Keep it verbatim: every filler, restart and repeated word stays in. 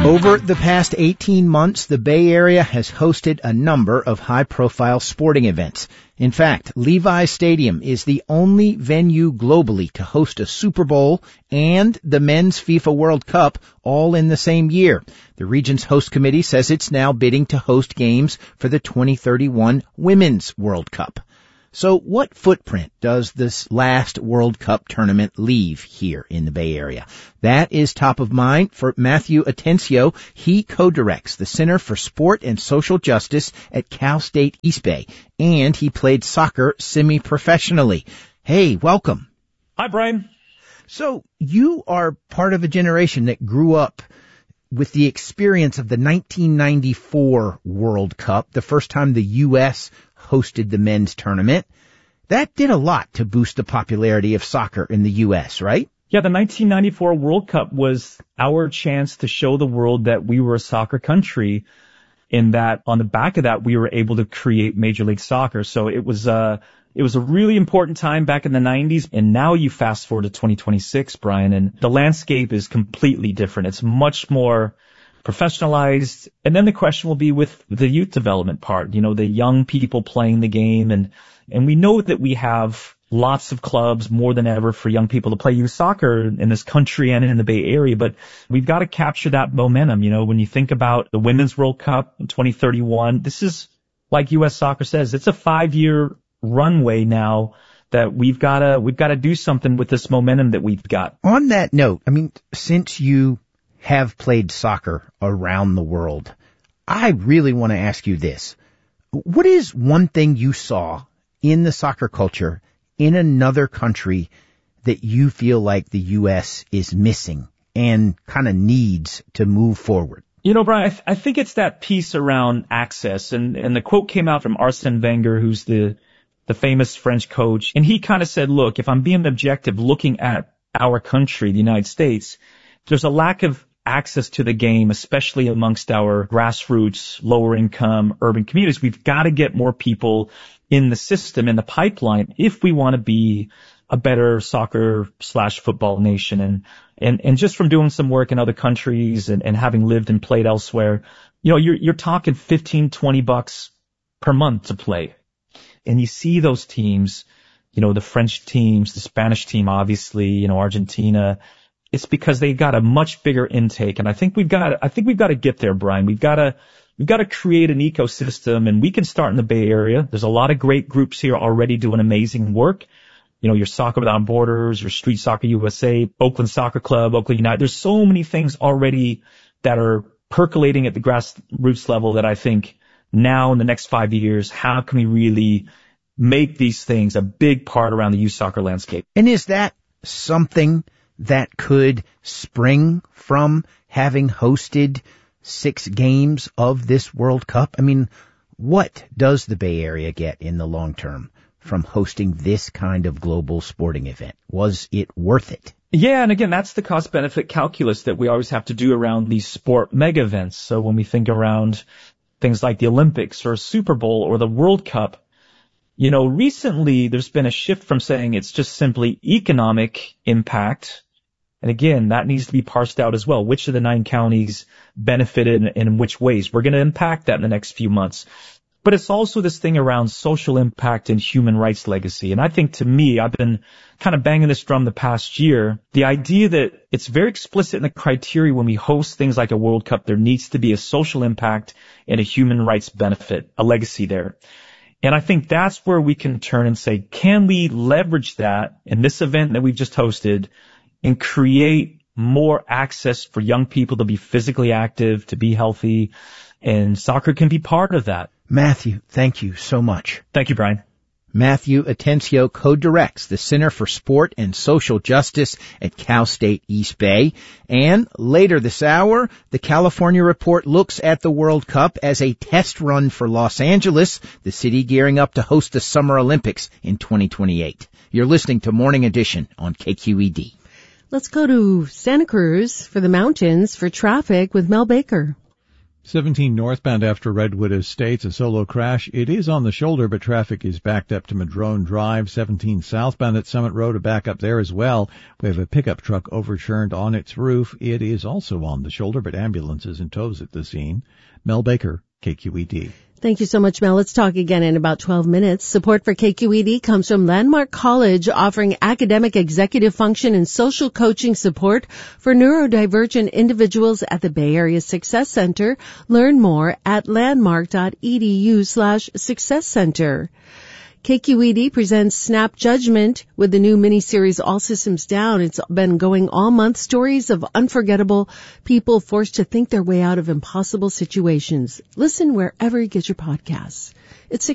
Over the past eighteen months, the Bay Area has hosted a number of high-profile sporting events. In fact, Levi's Stadium is the only venue globally to host a Super Bowl and the Men's FIFA World Cup all in the same year. The region's host committee says it's now bidding to host games for the twenty thirty-one Women's World Cup. So what footprint does this last World Cup tournament leave here in the Bay Area? That is top of mind for Matthew Atencio. He co-directs the Center for Sport and Social Justice at Cal State East Bay, and he played soccer semi-professionally. Hey, welcome. Hi, Brian. So you are part of a generation that grew up with the experience of the nineteen ninety-four World Cup, the first time the U S hosted the men's tournament. That did a lot to boost the popularity of soccer in the U S, right? Yeah, the nineteen ninety-four World Cup was our chance to show the world that we were a soccer country, in that on the back of that, we were able to create Major League Soccer. So it was, uh, it was a really important time back in the nineties. And now you fast forward to twenty twenty-six, Brian, and the landscape is completely different. It's much more professionalized. And then the question will be with the youth development part, you know, the young people playing the game. And, and we know that we have lots of clubs more than ever for young people to play youth soccer in this country and in the Bay Area, but we've got to capture that momentum. You know, when you think about the Women's World Cup in twenty thirty-one, this is, like U S Soccer says, it's a five-year runway now that we've got to, we've got to do something with this momentum that we've got. On that note, I mean, since you have played soccer around the world, I really want to ask you this. What is one thing you saw in the soccer culture in another country that you feel like the U S is missing and kind of needs to move forward? You know, Brian, I, th- I think it's that piece around access. And, and the quote came out from Arsene Wenger, who's the, the famous French coach. And he kind of said, look, if I'm being objective, looking at our country, the United States, there's a lack of access to the game, especially amongst our grassroots, lower income, urban communities. We've got to get more people in the system, in the pipeline, if we want to be a better soccer slash football nation. And, and, and just from doing some work in other countries and, and having lived and played elsewhere, you know, you're, you're talking fifteen, twenty bucks per month to play. And you see those teams, you know, the French teams, the Spanish team, obviously, you know, Argentina. It's because they got a much bigger intake. And I think we've got, I think we've got to get there, Brian. We've got to, we've got to create an ecosystem, and we can start in the Bay Area. There's a lot of great groups here already doing amazing work. You know, your Soccer Without Borders, your Street Soccer U S A, Oakland Soccer Club, Oakland United. There's so many things already that are percolating at the grassroots level that I think now in the next five years, how can we really make these things a big part around the youth soccer landscape? And is that something that could spring from having hosted six games of this World Cup? I mean, what does the Bay Area get in the long term from hosting this kind of global sporting event? Was it worth it? Yeah, and again, that's the cost-benefit calculus that we always have to do around these sport mega events. So when we think around things like the Olympics or Super Bowl or the World Cup, you know, recently there's been a shift from saying it's just simply economic impact. And again, that needs to be parsed out as well. Which of the nine counties benefited and in which ways? We're going to impact that in the next few months. But it's also this thing around social impact and human rights legacy. And I think, to me, I've been kind of banging this drum the past year, the idea that it's very explicit in the criteria when we host things like a World Cup, there needs to be a social impact and a human rights benefit, a legacy there. And I think that's where we can turn and say, can we leverage that in this event that we've just hosted and create more access for young people to be physically active, to be healthy, and soccer can be part of that. Matthew, thank you so much. Thank you, Brian. Matthew Atencio co-directs the Center for Sport and Social Justice at Cal State East Bay. And later this hour, the California Report looks at the World Cup as a test run for Los Angeles, the city gearing up to host the Summer Olympics in twenty twenty-eight. You're listening to Morning Edition on K Q E D. Let's go to Santa Cruz for the mountains for traffic with Mel Baker. seventeen northbound after Redwood Estates, a solo crash. It is on the shoulder, but traffic is backed up to Madrone Drive. seventeen southbound at Summit Road, a backup there as well. We have a pickup truck overturned on its roof. It is also on the shoulder, but ambulances and tows at the scene. Mel Baker, K Q E D. Thank you so much, Mel. Let's talk again in about twelve minutes. Support for K Q E D comes from Landmark College, offering academic, executive function, and social coaching support for neurodivergent individuals at the Bay Area Success Center. Learn more at landmark.edu slash success center. K Q E D presents Snap Judgment with the new miniseries All Systems Down. It's been going all month. Stories of unforgettable people forced to think their way out of impossible situations. Listen wherever you get your podcasts. It's